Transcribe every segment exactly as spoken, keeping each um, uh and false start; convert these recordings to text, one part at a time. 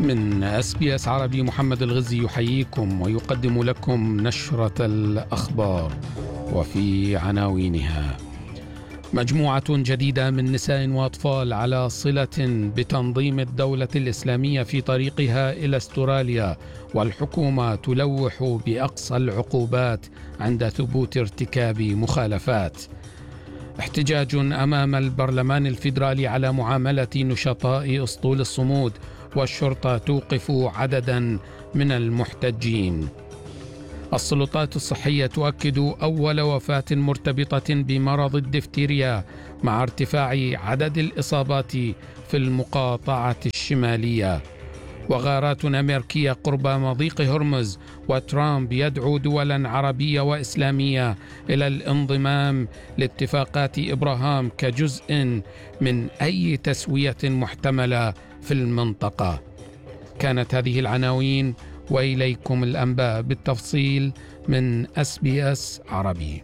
من اس بي اس عربي محمد الغزي يحييكم ويقدم لكم نشرة الأخبار، وفي عناوينها: مجموعة جديدة من نساء وأطفال على صلة بتنظيم الدولة الإسلامية في طريقها إلى أستراليا، والحكومة تلوح بأقصى العقوبات عند ثبوت ارتكاب مخالفات. احتجاج أمام البرلمان الفيدرالي على معاملة نشطاء أسطول الصمود، والشرطة توقف عددا من المحتجين. السلطات الصحية تؤكد أول وفاة مرتبطة بمرض الدفتيريا مع ارتفاع عدد الإصابات في المقاطعة الشمالية. وغارات أمريكية قرب مضيق هرمز، وترامب يدعو دولا عربية وإسلامية إلى الانضمام لاتفاقات إبراهام كجزء من أي تسوية محتملة في المنطقة. كانت هذه العناوين، وإليكم الأنباء بالتفصيل من اس بي اس عربي.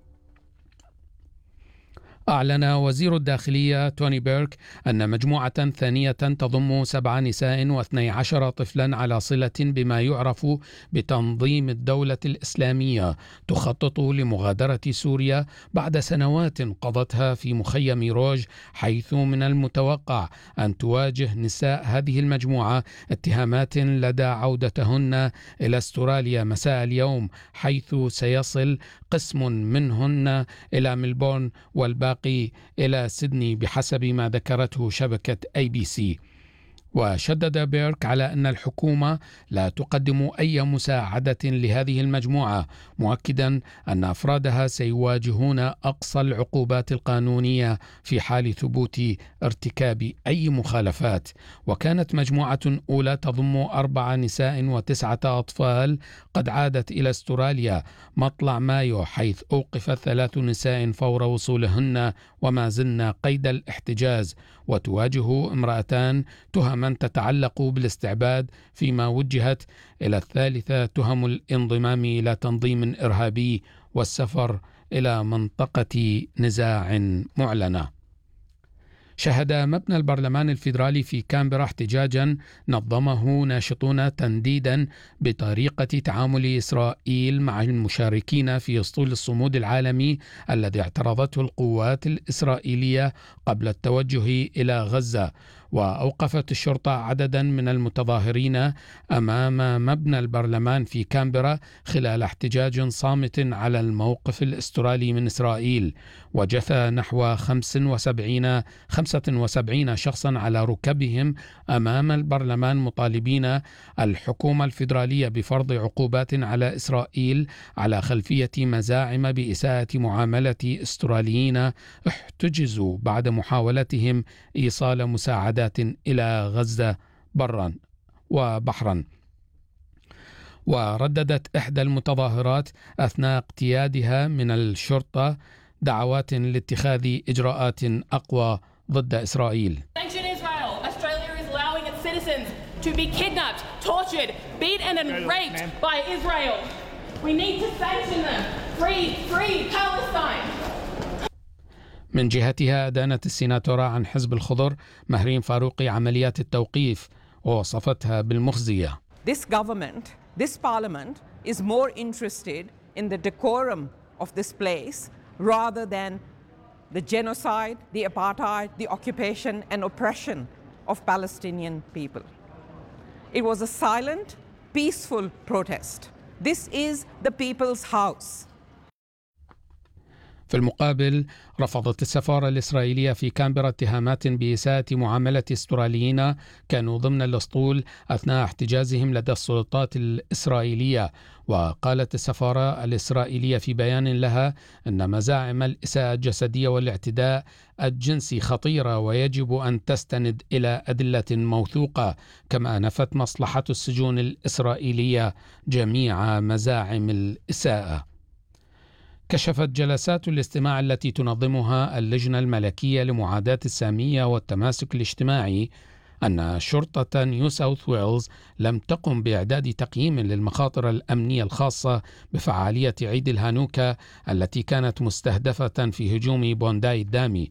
أعلن وزير الداخلية توني بيرك أن مجموعة ثانية تضم سبع نساء واثني عشر طفلا على صلة بما يعرف بتنظيم الدولة الإسلامية تخطط لمغادرة سوريا بعد سنوات قضتها في مخيم روج، حيث من المتوقع أن تواجه نساء هذه المجموعة اتهامات لدى عودتهن إلى أستراليا مساء اليوم، حيث سيصل قسم منهن إلى ملبورن والباقي إلى سيدني بحسب ما ذكرته شبكة أي بي سي. وشدد بيرك على أن الحكومة لا تقدم أي مساعدة لهذه المجموعة، مؤكدا أن أفرادها سيواجهون أقصى العقوبات القانونية في حال ثبوت ارتكاب أي مخالفات. وكانت مجموعة أولى تضم أربع نساء وتسعة أطفال قد عادت إلى أستراليا مطلع مايو، حيث أوقف ثلاث نساء فور وصولهن وما زلن قيد الاحتجاز. وتواجه امرأتان تهما تتعلق بالاستعباد، فيما وجهت إلى الثالثة تهم الانضمام إلى تنظيم إرهابي والسفر إلى منطقة نزاع معلنة. شهد مبنى البرلمان الفيدرالي في كامبرا احتجاجا نظمه ناشطون تنديدا بطريقة تعامل إسرائيل مع المشاركين في أسطول الصمود العالمي الذي اعترضته القوات الإسرائيلية قبل التوجه إلى غزة. وأوقفت الشرطة عددا من المتظاهرين أمام مبنى البرلمان في كامبرا خلال احتجاج صامت على الموقف الأسترالي من إسرائيل. وجثى نحو خمسة وسبعين خمسة وسبعين شخصا على ركبهم أمام البرلمان مطالبين الحكومة الفيدرالية بفرض عقوبات على إسرائيل على خلفية مزاعم بإساءة معاملة أستراليين احتجزوا بعد محاولتهم إيصال مساعدات إلى غزة برا وبحرا. ورددت إحدى المتظاهرات أثناء اقتيادها من الشرطة دعوات لاتخاذ إجراءات أقوى ضد إسرائيل. To be kidnapped, tortured, beaten and raped by Israel. We need to sanction them. Free, free Palestine. من جهتها أدانت السيناتورة عن حزب الخضر مهرين فاروقي عمليات التوقيف ووصفتها بالمخزية. This government, this parliament is more interested in the decorum of this place rather than the genocide, the apartheid, the occupation and oppression of Palestinian people. It was a silent, peaceful protest. This is the people's house. في المقابل، رفضت السفارة الإسرائيلية في كامبرا اتهامات بإساءة معاملة استراليين كانوا ضمن الأسطول أثناء احتجازهم لدى السلطات الإسرائيلية. وقالت السفارة الإسرائيلية في بيان لها أن مزاعم الإساءة الجسدية والاعتداء الجنسي خطيرة ويجب أن تستند إلى أدلة موثوقة، كما نفت مصلحة السجون الإسرائيلية جميع مزاعم الإساءة. كشفت جلسات الاستماع التي تنظمها اللجنة الملكية لمعاداة السامية والتماسك الاجتماعي أن شرطة نيو ساوث ويلز لم تقم بإعداد تقييم للمخاطر الأمنية الخاصة بفعالية عيد الهانوكا التي كانت مستهدفة في هجوم بونداي الدامي.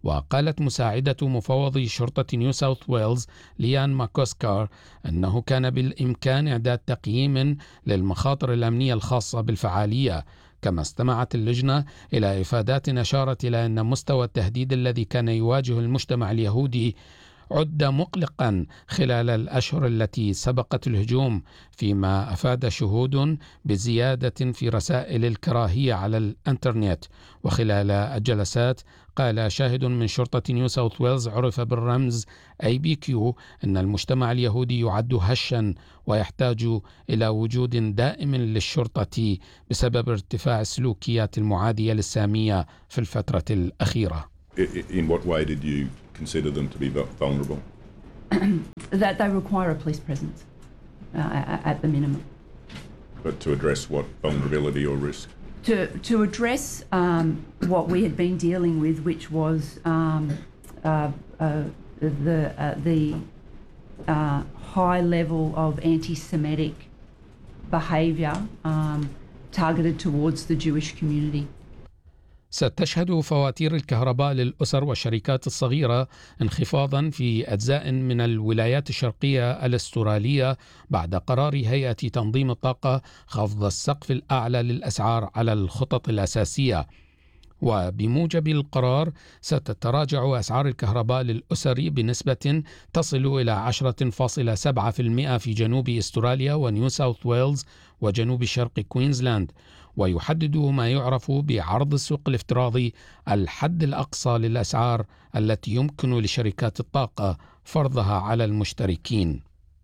وقالت مساعدة مفوضي شرطة نيو ساوث ويلز ليان ماكوسكار أنه كان بالإمكان إعداد تقييم للمخاطر الأمنية الخاصة بالفعالية. كما استمعت اللجنة إلى إفادات أشارت إلى أن مستوى التهديد الذي كان يواجه المجتمع اليهودي عد مقلقا خلال الأشهر التي سبقت الهجوم، فيما أفاد شهود بزيادة في رسائل الكراهية على الإنترنت. وخلال الجلسات قال شاهد من شرطة نيو ساوث ويلز عرف بالرمز أي بي كيو أن المجتمع اليهودي يعد هشا ويحتاج إلى وجود دائم للشرطة بسبب ارتفاع السلوكيات المعادية للسامية في الفترة الأخيرة. In what way did you consider them to be vulnerable? That they require a police presence uh, at the minimum. But to address what vulnerability or risk? To to address um, what we had been dealing with, which was um, uh, uh, the uh, the uh, high level of anti-Semitic behaviour um, targeted towards the Jewish community. ستشهد فواتير الكهرباء للأسر والشركات الصغيرة انخفاضا في أجزاء من الولايات الشرقية الأسترالية بعد قرار هيئة تنظيم الطاقة خفض السقف الأعلى للأسعار على الخطط الأساسية. وبموجب القرار ستتراجع أسعار الكهرباء للأسر بنسبة تصل إلى عشرة فاصلة سبعة بالمئة في جنوب أستراليا ونيو ساوث ويلز وجنوب شرق كوينزلاند. ويحدد ما يعرف بعرض السوق الافتراضي الحد الأقصى للأسعار التي يمكن لشركات الطاقة فرضها على المشتركين.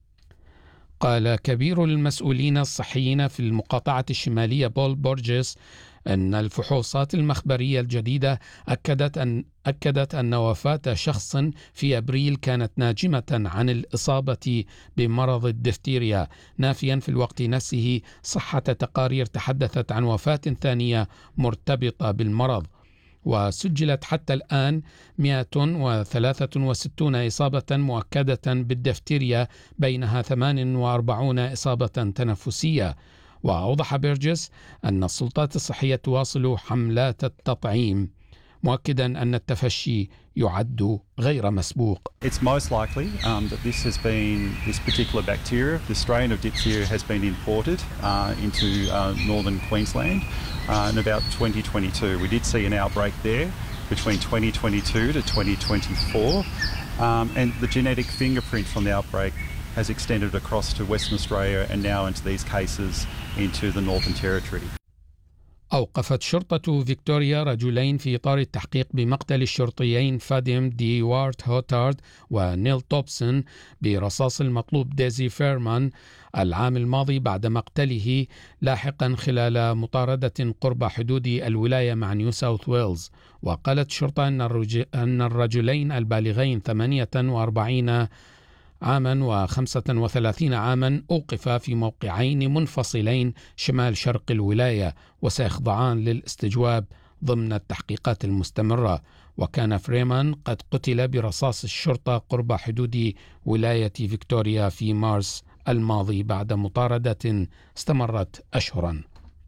قال كبير المسؤولين الصحيين في المقاطعة الشمالية بول بورجيس أن الفحوصات المخبرية الجديدة أكدت أن أكدت أن وفاة شخص في أبريل كانت ناجمة عن الإصابة بمرض الدفتيريا، نافيا في الوقت نفسه صحة تقارير تحدثت عن وفاة ثانية مرتبطة بالمرض. وسجلت حتى الآن مئة وثلاثة وستين إصابة مؤكدة بالدفتيريا، بينها ثمان وأربعين إصابة تنفسية. وأوضح بيرجس أن السلطات الصحية تواصل حملات التطعيم، مؤكدا أن التفشي يعد غير مسبوق. It's most likely um, that this has been this particular bacteria, the strain of diphtheria, has been imported uh, into uh, northern Queensland uh, in about twenty twenty-two. We did see an outbreak there between twenty twenty-two to twenty twenty-four, um, and the genetic fingerprint from the outbreak has extended across to Western Australia and now into these cases into the Northern Territory. أوقفت شرطة فيكتوريا رجلين في إطار التحقيق بمقتل الشرطيين فاديم دي وارت هوتارد ونيل توبسون برصاص المطلوب ديزي فيرمان العام الماضي بعد مقتله لاحقا خلال مطاردة قرب حدود الولاية مع نيو ساوث ويلز. وقالت الشرطة أن الرجلين البالغين ثمانية وأربعين عاما وخمسة وثلاثين عاما أوقفا في موقعين منفصلين شمال شرق الولاية وسيخضعان للاستجواب ضمن التحقيقات المستمرة. وكان فريمان قد قتل برصاص الشرطة قرب حدود ولاية فيكتوريا في مارس الماضي بعد مطاردة استمرت أشهرا.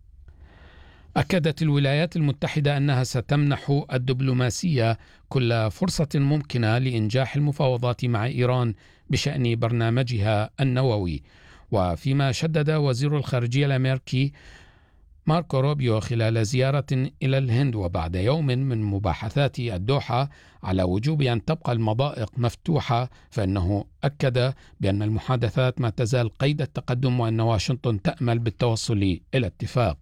أكدت الولايات المتحدة أنها ستمنح الدبلوماسية كل فرصة ممكنة لإنجاح المفاوضات مع إيران بشأن برنامجها النووي. وفيما شدد وزير الخارجية الأمريكي ماركو روبيو خلال زيارة إلى الهند وبعد يوم من مباحثات الدوحة على وجوب أن تبقى المضائق مفتوحة، فإنه أكد بأن المحادثات ما تزال قيد التقدم وأن واشنطن تأمل بالتوصل إلى اتفاق.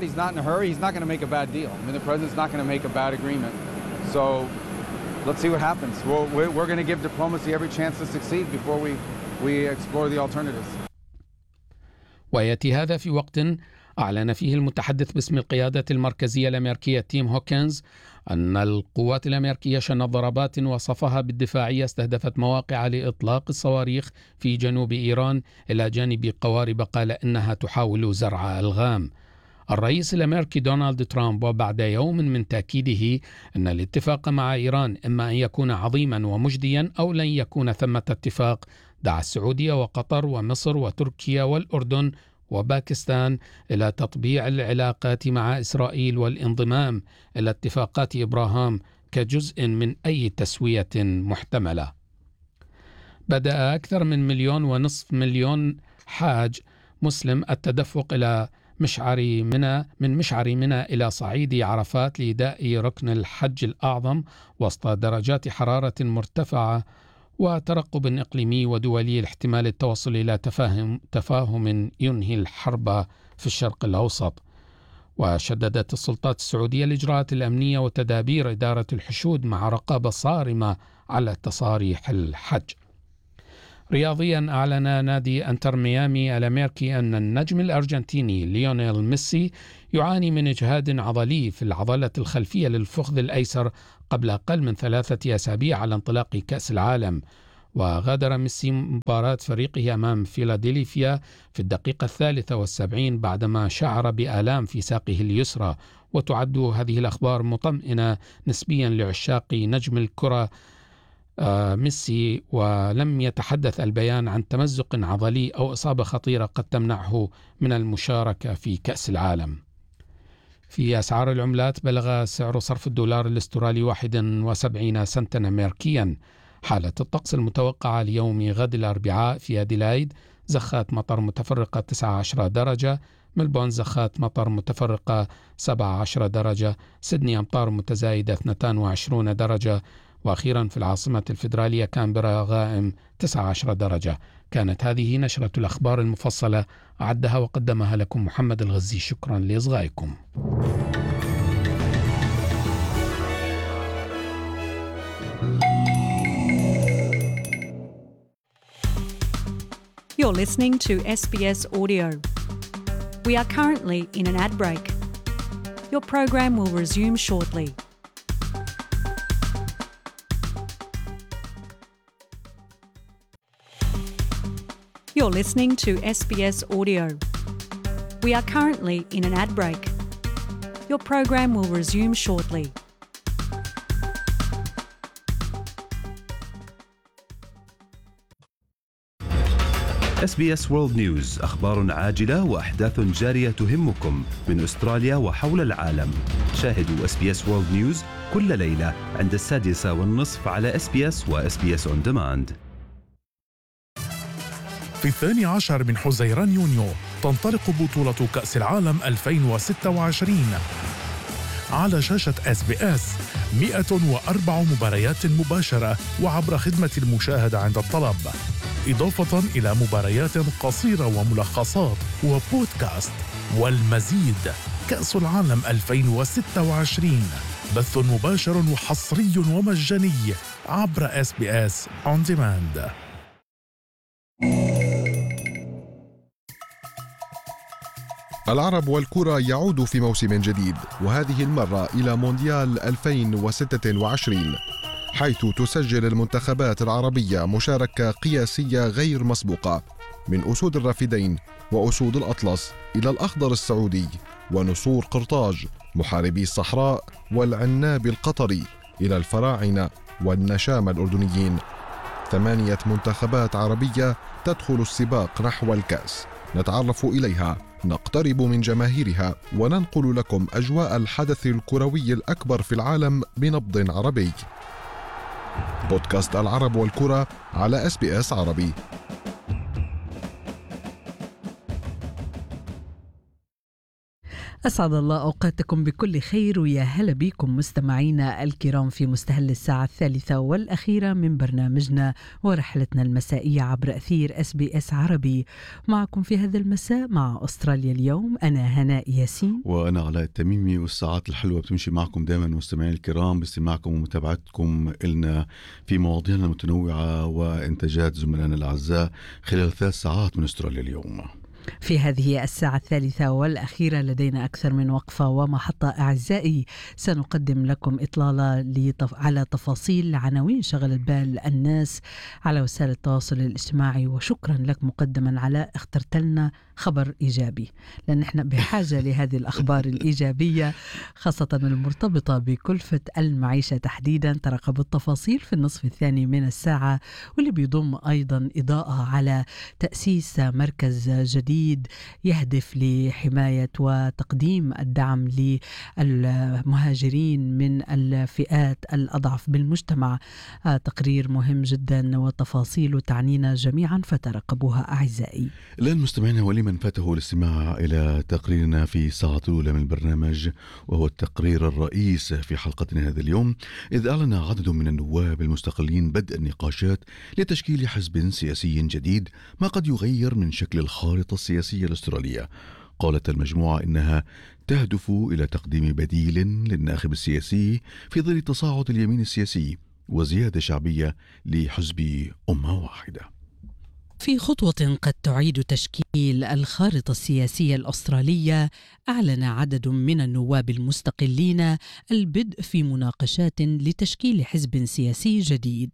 Let's see what happens. We'll, we're we're going to give diplomacy every chance to succeed before we we explore the alternatives. ويأتي هذا في وقت أعلن فيه المتحدث باسم القيادة المركزية الأمريكية تيم هوكنز أن القوات الأمريكية شنت ضربات وصفها بالدفاعية استهدفت مواقع لإطلاق الصواريخ في جنوب إيران إلى جانب قوارب قال إنها تحاول زرع ألغام. الرئيس الأمريكي دونالد ترامب وبعد يوم من تأكيده أن الاتفاق مع إيران إما أن يكون عظيما ومجديا أو لن يكون ثمة اتفاق، دعا السعودية وقطر ومصر وتركيا والأردن وباكستان إلى تطبيع العلاقات مع إسرائيل والانضمام إلى اتفاقات إبراهام كجزء من أي تسوية محتملة. بدأ أكثر من مليون ونصف مليون حاج مسلم التدفق إلى مشعر منى من مشعر منى إلى صعيد عرفات لإداء ركن الحج الأعظم وسط درجات حرارة مرتفعة وترقب إقليمي ودولي لاحتمال التوصل إلى تفاهم تفاهم ينهي الحرب في الشرق الأوسط. وشددت السلطات السعودية الإجراءات الأمنية وتدابير إدارة الحشود مع رقابة صارمة على تصاريح الحج. رياضيا، أعلن نادي أنتر ميامي الأمريكي أن النجم الأرجنتيني ليونيل ميسي يعاني من إجهاد عضلي في العضلة الخلفية للفخذ الأيسر قبل أقل من ثلاثة أسابيع على انطلاق كأس العالم. وغادر ميسي مباراة فريقه أمام فيلادلفيا في الدقيقة الثالثة والسبعين بعدما شعر بآلام في ساقه اليسرى. وتعد هذه الأخبار مطمئنة نسبيا لعشاق نجم الكرة ميسي، ولم يتحدث البيان عن تمزق عضلي أو إصابة خطيرة قد تمنعه من المشاركة في كأس العالم. في أسعار العملات، بلغ سعر صرف الدولار الاسترالي واحد وسبعين سنتا أمريكيا. حالة الطقس المتوقعة ليوم غد الأربعاء: في أديلايد زخات مطر متفرقة تسعة عشر درجة، ملبون زخات مطر متفرقة سبعة عشر درجة، سيدني أمطار متزايدة اثنتين وعشرين درجة، وأخيرا في العاصمة الفيدرالية كامبرا غائم تسعة عشر درجة. كانت هذه نشرة الأخبار المفصلة، أعدها وقدمها لكم محمد الغزي. شكرا لإصغائكم. You're listening to S B S Audio. We are currently in an ad break. Your program will resume shortly. You're listening to S B S Audio. We are currently in an ad break. Your program will resume shortly. إس بي إس World News، أخبار عاجلة وأحداث جارية تهمكم من أستراليا وحول العالم. شاهدوا إس بي إس World News كل ليلة عند السادسة والنصف على إس بي إس و إس بي إس On Demand. في الثاني عشر من حزيران يونيو تنطلق بطولة كأس العالم ألفين وستة وعشرين على شاشة إس بي إس. مئة وأربع مباريات مباشرة وعبر خدمة المشاهدة عند الطلب، إضافة إلى مباريات قصيرة وملخصات وبودكاست والمزيد. كأس العالم ألفين وستة وعشرين بث مباشر وحصري ومجاني عبر إس بي إس On Demand. العرب والكرة يعود في موسم جديد، وهذه المرة إلى مونديال ألفين وستة وعشرين، حيث تسجل المنتخبات العربية مشاركة قياسية غير مسبوقة، من أسود الرافدين وأسود الأطلس إلى الأخضر السعودي ونسور قرطاج محاربي الصحراء والعناب القطري إلى الفراعنة والنشام الأردنيين. ثمانية منتخبات عربية تدخل السباق نحو الكأس، نتعرف إليها، نقترب من جماهيرها، وننقل لكم أجواء الحدث الكروي الأكبر في العالم بنبض عربي. بودكاست العرب والكرة على إس بي إس عربي. أسعد الله أوقاتكم بكل خير، ويا هلا بكم مستمعينا الكرام في مستهل الساعة الثالثة والأخيرة من برنامجنا ورحلتنا المسائية عبر أثير إس بي إس عربي. معكم في هذا المساء مع أستراليا اليوم أنا هناء ياسين وأنا علاء التميمي، والساعات الحلوة بتمشي معكم دائما مستمعين الكرام باستماعكم ومتابعتكم لنا في مواضيعنا المتنوعة وإنتاجات زملائنا الأعزاء خلال ثلاث ساعات من أستراليا اليوم. في هذه الساعة الثالثة والأخيرة لدينا أكثر من وقفة ومحطة. أعزائي، سنقدم لكم إطلالة لتف... على تفاصيل عناوين شغل بال الناس على وسائل التواصل الاجتماعي. وشكرا لك مقدما على اخترت لنا خبر إيجابي، لأن احنا بحاجة لهذه الأخبار الإيجابية، خاصة المرتبطة بكلفة المعيشة تحديدا. ترقب التفاصيل في النصف الثاني من الساعة، واللي بيضم أيضا إضاءة على تأسيس مركز جديد جديد يهدف لحماية وتقديم الدعم للمهاجرين من الفئات الأضعف بالمجتمع. تقرير مهم جدا وتفاصيل تعنينا جميعا فترقبوها أعزائي. الآن مستمعينا ولمن فاته الاستماع إلى تقريرنا في الساعة الأولى من البرنامج، وهو التقرير الرئيس في حلقتنا هذا اليوم، إذ أعلن عدد من النواب المستقلين بدء النقاشات لتشكيل حزب سياسي جديد، ما قد يغير من شكل الخارطة السياسية الأسترالية. قالت المجموعة إنها تهدف إلى تقديم بديل للناخب السياسي في ظل تصاعد اليمين السياسي وزيادة شعبية لحزب أمة واحدة. في خطوة قد تعيد تشكيل الخارطة السياسية الأسترالية، أعلن عدد من النواب المستقلين البدء في مناقشات لتشكيل حزب سياسي جديد.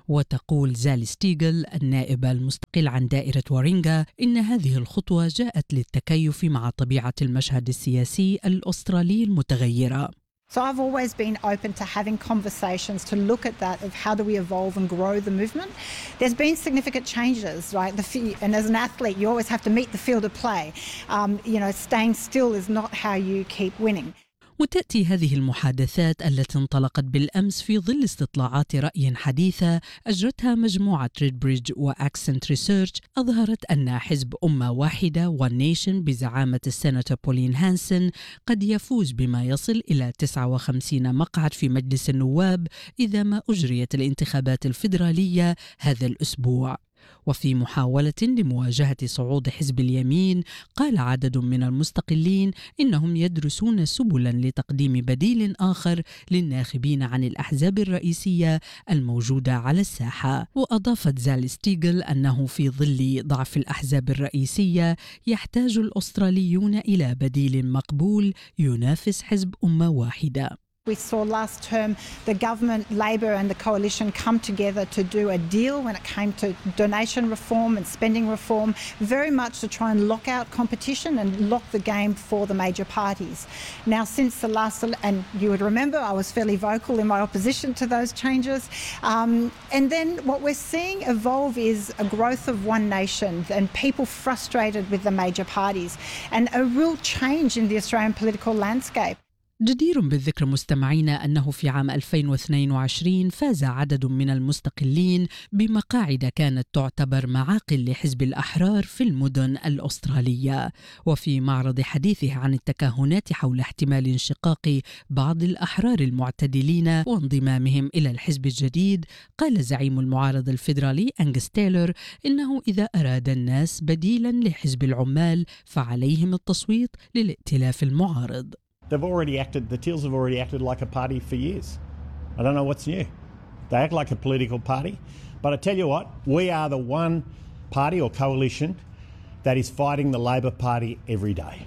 وتقول زالي ستيغل النائبة المستقل عن دائرة وارينغا إن هذه الخطوة جاءت للتكيف مع طبيعة المشهد السياسي الأسترالي المتغيرة. So I've always been open to having conversations to look at that of how do we evolve and grow the movement. There's been significant changes, right? The f- and as an athlete, you always have to meet the field of play. Um, you know, staying still is not how you keep winning. وتأتي هذه المحادثات التي انطلقت بالأمس في ظل استطلاعات رأي حديثة أجرتها مجموعة ريدبريدج وأكسنت ريسيرش، أظهرت أن حزب أمة واحدة والنيشن بزعامة السيناتور بولين هانسن قد يفوز بما يصل إلى تسعة وخمسين مقعد في مجلس النواب إذا ما أجريت الانتخابات الفيدرالية هذا الأسبوع. وفي محاولة لمواجهة صعود حزب اليمين، قال عدد من المستقلين إنهم يدرسون سبلا لتقديم بديل آخر للناخبين عن الأحزاب الرئيسية الموجودة على الساحة. وأضافت زالي ستيغل أنه في ظل ضعف الأحزاب الرئيسية يحتاج الأستراليون إلى بديل مقبول ينافس حزب أمة واحدة. We saw last term the government, Labor and the coalition come together to do a deal when it came to donation reform and spending reform, very much to try and lock out competition and lock the game for the major parties. Now, since the last, and you would remember I was fairly vocal in my opposition to those changes, um, and then what we're seeing evolve is a growth of one nation and people frustrated with the major parties and a real change in the Australian political landscape. جدير بالذكر مستمعينا أنه في عام ألفين واثنين وعشرين فاز عدد من المستقلين بمقاعد كانت تعتبر معاقل لحزب الأحرار في المدن الأسترالية. وفي معرض حديثه عن التكهنات حول احتمال انشقاق بعض الأحرار المعتدلين وانضمامهم إلى الحزب الجديد، قال زعيم المعارضة الفيدرالي أنغس تايلور إنه إذا أراد الناس بديلا لحزب العمال فعليهم التصويت للائتلاف المعارض. They've already acted, the Teals have already acted like a party for years. I don't know what's new. They act like a political party. But I tell you what, we are the one party or coalition that is fighting the Labor Party every day.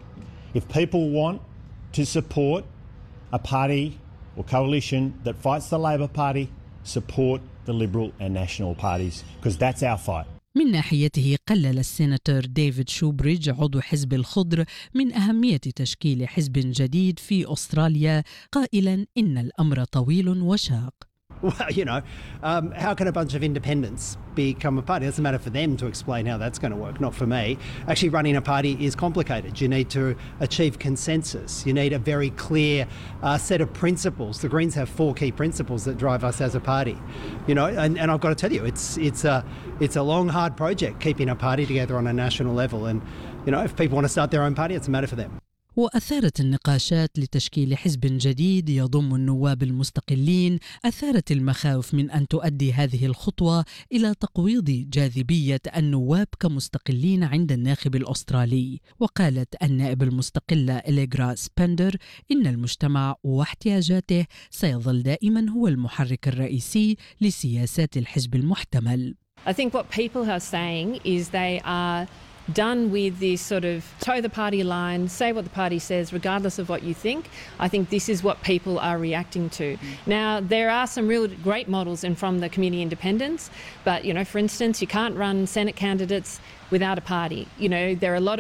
If people want to support a party or coalition that fights the Labor Party, support the Liberal and National parties, because that's our fight. من ناحيته قلل السيناتور ديفيد شوبريدج عضو حزب الخضر من أهمية تشكيل حزب جديد في أستراليا، قائلا إن الأمر طويل وشاق. Well, you know, um, how can a bunch of independents become a party? It doesn't matter for them to explain how that's going to work, not for me. Actually, running a party is complicated. You need to achieve consensus. You need a very clear uh, set of principles. The Greens have four key principles that drive us as a party. You know, and, and I've got to tell you, it's it's a it's a long, hard project keeping a party together on a national level. And you know, if people want to start their own party, it's a matter for them. وأثارت النقاشات لتشكيل حزب جديد يضم النواب المستقلين أثارت المخاوف من أن تؤدي هذه الخطوة إلى تقويض جاذبية النواب كمستقلين عند الناخب الأسترالي. وقالت النائب المستقلة إليغرا سبندر إن المجتمع واحتياجاته سيظل دائما هو المحرك الرئيسي لسياسات الحزب المحتمل. I think what people are saying is they are done with this sort of toe the party line, say what the party says regardless of what you think. I think this is what people are reacting to. Mm. Now, there are some real great models in from the community independents, but, you know, for instance, you can't run Senate candidates without a party. You know, there are a lot of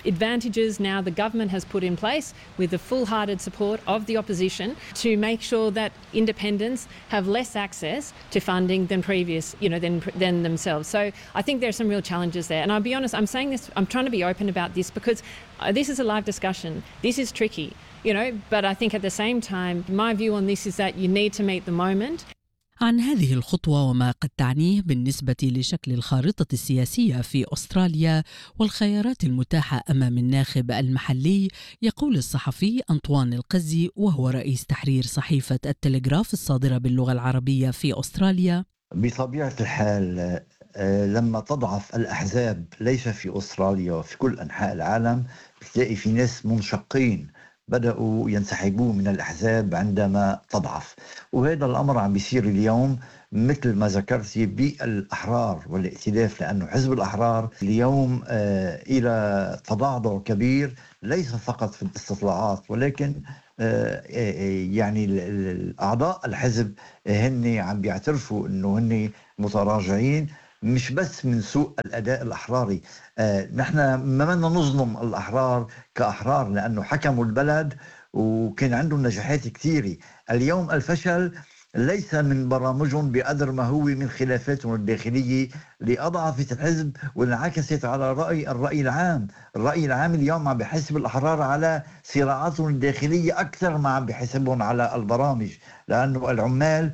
advantages now the government has put in place with the full-hearted support of the opposition to make sure that independents have less access to funding than previous, you know, than, than themselves. So I think there are some real challenges there. And I'll be honest, I'm saying this, I'm trying to be open about this because uh, this is a live discussion. This is tricky, you know, but I think at the same time, my view on this is that you need to meet the moment. عن هذه الخطوة وما قد تعنيه بالنسبة لشكل الخارطة السياسية في أستراليا والخيارات المتاحة أمام الناخب المحلي، يقول الصحفي أنطوان القزي وهو رئيس تحرير صحيفة التلغراف الصادرة باللغة العربية في أستراليا: بطبيعة الحال لما تضعف الأحزاب ليس في أستراليا وفي كل أنحاء العالم بتلاقي في ناس منشقين بدأوا ينسحبون من الأحزاب عندما تضعف، وهذا الأمر عم بيصير اليوم مثل ما ذكرتي بالأحرار والائتلاف، لأنه حزب الأحرار اليوم آه إلى تضعضع كبير ليس فقط في الاستطلاعات ولكن آه يعني الأعضاء الحزب هن عم بيعترفوا أنه هن متراجعين، مش بس من سوء الأداء الأحراري. آه نحن ما بدنا نظلم الأحرار كأحرار لأنه حكموا البلد وكان عندهم نجاحات كثيرة. اليوم الفشل ليس من برامجهم بقدر ما هو من خلافاتهم الداخلية اللي أضعفت الحزب وانعكست على رأي الرأي العام. الرأي العام اليوم عم بيحسب الأحرار على صراعاتهم الداخلية أكثر ما عم بيحسبهم على البرامج، لأنه العمال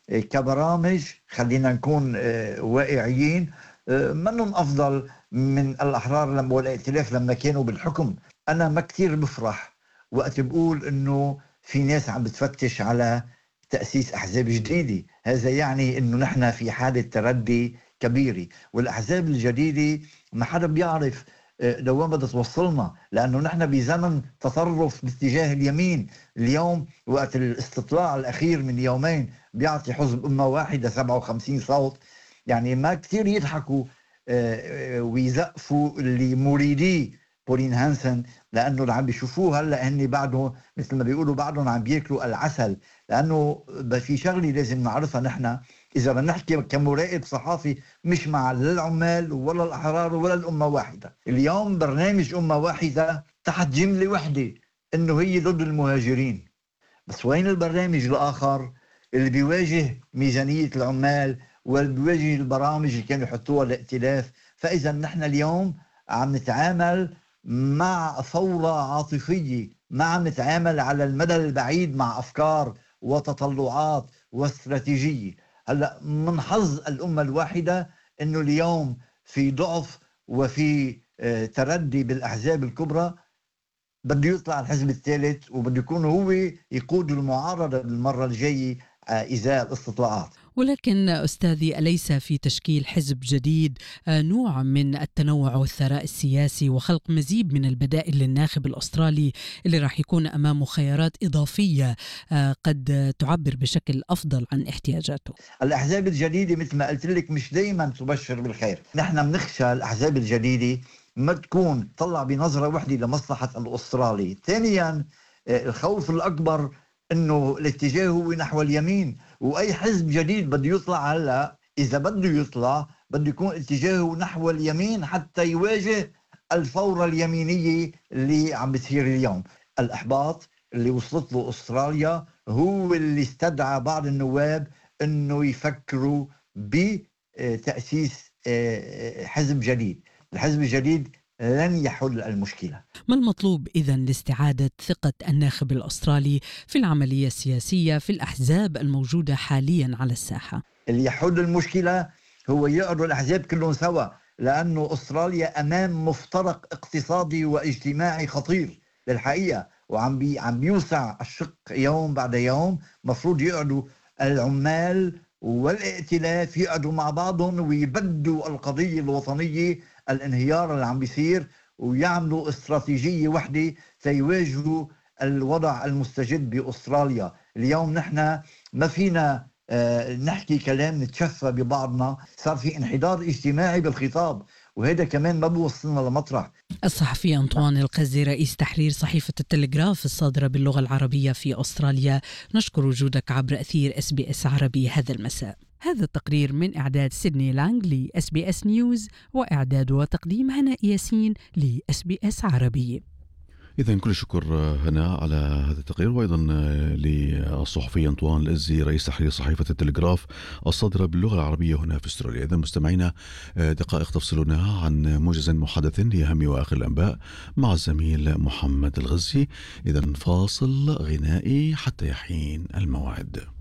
كبرامج خلينا نكون واقعيين منهم أفضل من الأحرار لما والائتلاف لما كانوا بالحكم. أنا ما كتير بفرح وقت بقول إنه في ناس عم بتفتش على تأسيس أحزاب جديدة، هذا يعني إنه نحن في حالة تردي كبيرة، والأحزاب الجديدة ما حدا بيعرف لوين بدها توصلنا، لأنه نحن بزمن تطرف باتجاه اليمين. اليوم وقت الاستطلاع الأخير من يومين بيعطي حزب أمة واحدة سبعة وخمسين صوت، يعني ما كتير يضحكوا ويزقفوا اللي مريدي بولين هانسن، لأنه اللي عم بيشوفوه هلأ هني بعده مثل ما بيقولوا بعدهم عم بياكلوا العسل. لأنه في شغلة لازم نعرفها نحن إذا بدنا نحكي كمراقب صحافي، مش مع العمال ولا الأحرار ولا الأمة واحدة. اليوم برنامج أمة واحدة تحت جملة واحدة إنه هي ضد المهاجرين، بس وين البرنامج الآخر اللي بيواجه ميزانية العمال واللي بيواجه البرامج اللي كانوا يحطوها الائتلاف؟ فإذا نحن اليوم عم نتعامل مع ثورة عاطفية، ما عم نتعامل على المدى البعيد مع أفكار وتطلعات واستراتيجية. هلأ من حظ الأمة الواحدة أنه اليوم في ضعف وفي تردي بالأحزاب الكبرى، بده يطلع الحزب الثالث وبده يكون هو يقود المعارضة بالمرة الجاية إزاء الاستطلاعات. ولكن أستاذي، أليس في تشكيل حزب جديد نوع من التنوع والثراء السياسي وخلق مزيد من البدائل للناخب الأسترالي اللي راح يكون أمامه خيارات إضافية قد تعبر بشكل أفضل عن احتياجاته؟ الأحزاب الجديدة مثل ما قلت لك مش دايما تبشر بالخير. نحن بنخشى الأحزاب الجديدة ما تكون تطلع بنظرة واحدة لمصلحة الأسترالي. ثانيا الخوف الأكبر انه الاتجاه هو نحو اليمين، واي حزب جديد بده يطلع هلا اذا بده يطلع بده يكون اتجاهه نحو اليمين حتى يواجه الفورة اليمينية اللي عم بتصير اليوم. الاحباط اللي وصلت له استراليا هو اللي استدعى بعض النواب انه يفكروا بتأسيس حزب جديد. الحزب الجديد لن يحل المشكلة. ما المطلوب إذن لاستعادة ثقة الناخب الأسترالي في العملية السياسية في الأحزاب الموجودة حاليا على الساحة؟ اللي يحل المشكلة هو يقعدوا الأحزاب كلهم سوا، لأنه أستراليا أمام مفترق اقتصادي واجتماعي خطير للحقيقة، وعم بي عم بيوسع الشق يوم بعد يوم. مفروض يقعدوا العمال والائتلاف يقعدوا مع بعضهم ويبدوا القضية الوطنية الانهيار اللي عم بيصير، ويعملوا استراتيجية وحدة تيواجهوا الوضع المستجد بأستراليا. اليوم نحن ما فينا آه نحكي كلام نتشفى ببعضنا، صار في انحدار اجتماعي بالخطاب، وهذا كمان ما بوصلنا لمطرح. الصحفي أنطوان القزي رئيس تحرير صحيفة التلغراف الصادرة باللغة العربية في أستراليا، نشكر وجودك عبر أثير إس بي إس عربي هذا المساء. هذا التقرير من إعداد سيدني لانغ ل إس بي إس نيوز، وإعداد وتقديم هناء ياسين ل إس بي إس عربي. إذا كل الشكر هنا على هذا التقرير، وأيضا للصحفي أنطوان الأزي رئيس تحرير صحيفة التلغراف الصادرة باللغة العربية هنا في أستراليا. إذا مستمعينا دقائق تفصلنا عن موجز محدث لأهم وآخر الأنباء مع الزميل محمد الغزي. إذا فاصل غنائي حتى يحين الموعد.